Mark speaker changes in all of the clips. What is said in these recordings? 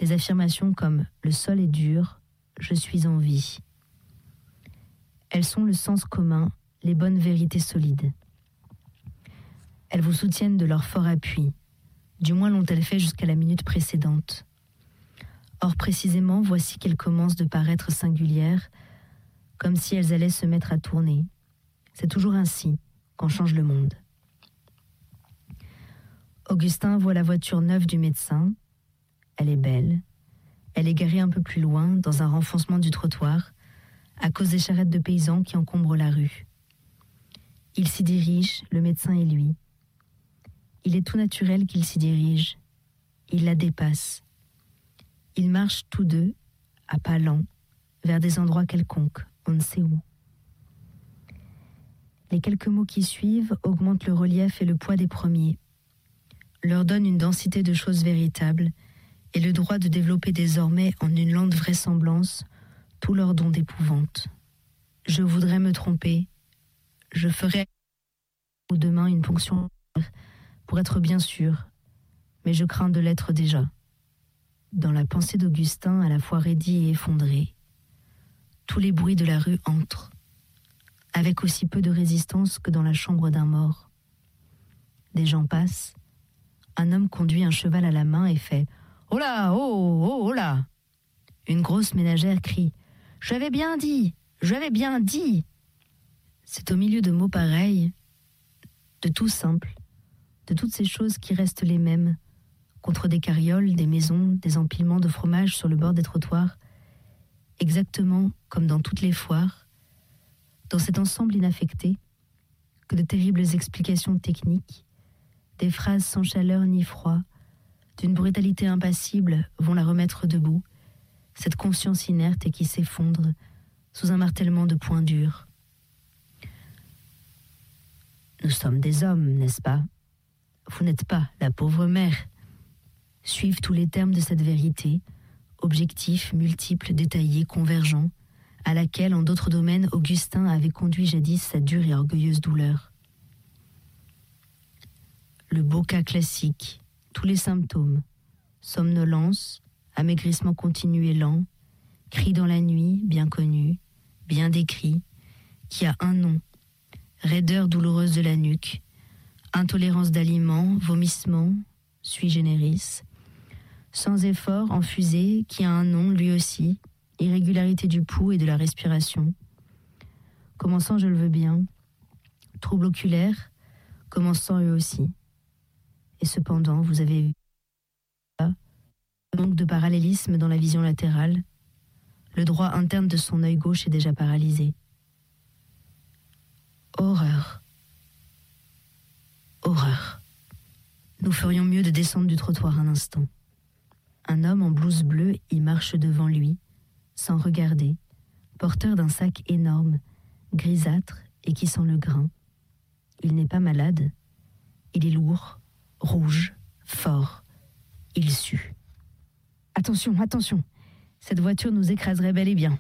Speaker 1: Des affirmations comme « le sol est dur, je suis en vie ». Elles sont le sens commun, les bonnes vérités solides. Elles vous soutiennent de leur fort appui, du moins l'ont-elles fait jusqu'à la minute précédente. Or précisément, voici qu'elles commencent de paraître singulières, comme si elles allaient se mettre à tourner. C'est toujours ainsi qu'on change le monde. Augustin voit la voiture neuve du médecin. Elle est belle. Elle est garée un peu plus loin, dans un renfoncement du trottoir, à cause des charrettes de paysans qui encombrent la rue. Il s'y dirige, le médecin et lui. Il est tout naturel qu'il s'y dirige. Il la dépasse. Ils marchent tous deux, à pas lents, vers des endroits quelconques, on ne sait où. Les quelques mots qui suivent augmentent le relief et le poids des premiers, leur donnent une densité de choses véritables et le droit de développer désormais en une lente vraisemblance tout leur don d'épouvante. Je voudrais me tromper, je ferai demain une ponction pour être bien sûr, mais je crains de l'être déjà. Dans la pensée d'Augustin, à la fois raidie et effondrée, tous les bruits de la rue entrent, avec aussi peu de résistance que dans la chambre d'un mort. Des gens passent, un homme conduit un cheval à la main et fait « Oh là, oh, oh, oh là !» Une grosse ménagère crie « J'avais bien dit, j'avais bien dit !» C'est au milieu de mots pareils, de tout simple, de toutes ces choses qui restent les mêmes, contre des carrioles, des maisons, des empilements de fromage sur le bord des trottoirs, exactement comme dans toutes les foires, dans cet ensemble inaffecté, que de terribles explications techniques, des phrases sans chaleur ni froid, d'une brutalité impassible vont la remettre debout, cette conscience inerte et qui s'effondre sous un martèlement de poings durs. Nous sommes des hommes, n'est-ce pas ? Vous n'êtes pas la pauvre mère. Suivent tous les termes de cette vérité, objectifs, multiples, détaillés, convergents, à laquelle, en d'autres domaines, Augustin avait conduit jadis sa dure et orgueilleuse douleur. Le beau cas classique, tous les symptômes, somnolence, amaigrissement continu et lent, cri dans la nuit, bien connu, bien décrit, qui a un nom, raideur douloureuse de la nuque, intolérance d'aliments, vomissement, sui generis, sans effort, en fusée, qui a un nom lui aussi, irrégularité du pouls et de la respiration. Commençant, je le veux bien, troubles oculaires, commençant eux aussi. Et cependant, vous avez vu le manque de parallélisme dans la vision latérale, le droit interne de son œil gauche est déjà paralysé. Horreur. Horreur. Nous ferions mieux de descendre du trottoir un instant. Un homme en blouse bleue y marche devant lui, sans regarder, porteur d'un sac énorme, grisâtre et qui sent le grain. Il n'est pas malade. Il est lourd, rouge, fort. Il sue. Attention, attention, cette voiture nous écraserait bel et bien.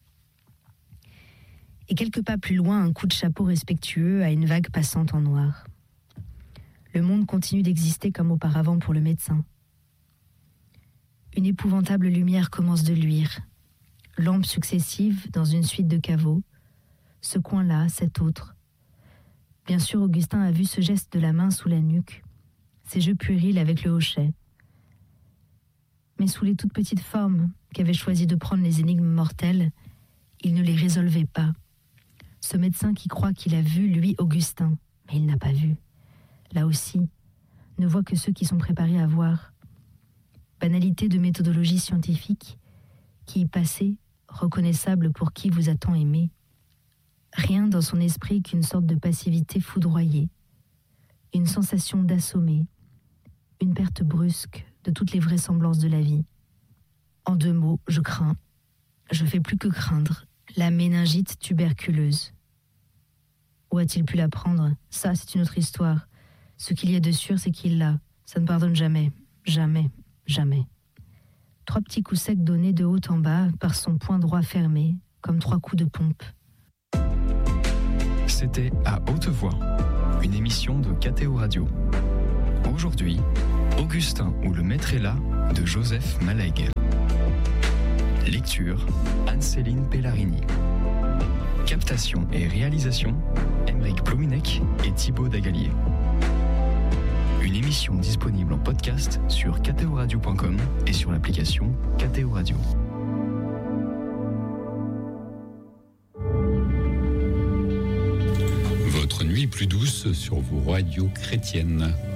Speaker 1: Et quelques pas plus loin, un coup de chapeau respectueux à une vague passante en noir. Le monde continue d'exister comme auparavant pour le médecin. Une épouvantable lumière commence de luire. Lampes successives dans une suite de caveaux. Ce coin-là, cet autre. Bien sûr, Augustin a vu ce geste de la main sous la nuque, ces jeux puérils avec le hochet. Mais sous les toutes petites formes qu'avaient choisi de prendre les énigmes mortelles, il ne les résolvait pas. Ce médecin qui croit qu'il a vu, lui, Augustin, mais il n'a pas vu. Là aussi, ne voit que ceux qui sont préparés à voir. Banalité de méthodologie scientifique qui y passait, reconnaissable pour qui vous a tant aimé. Rien dans son esprit qu'une sorte de passivité foudroyée, une sensation d'assommer, une perte brusque de toutes les vraisemblances de la vie. En 2 mots, je crains, je fais plus que craindre, la méningite tuberculeuse. Où a-t-il pu la prendre ? Ça, c'est une autre histoire. Ce qu'il y a de sûr, c'est qu'il l'a. Ça ne pardonne jamais, jamais, jamais. 3 petits coups secs donnés de haut en bas par son poing droit fermé, comme 3 coups de pompe.
Speaker 2: C'était À Haute Voix, une émission de KTO Radio. Aujourd'hui, Augustin ou le maître est là de Joseph Maleg. Lecture Anne-Céline Pellarini. Captation et réalisation Aymeric Plouminec et Thibaut Dagalier. Une émission disponible en podcast sur ktoradio.com et sur l'application KTO Radio.
Speaker 3: Votre nuit plus douce sur vos radios chrétiennes.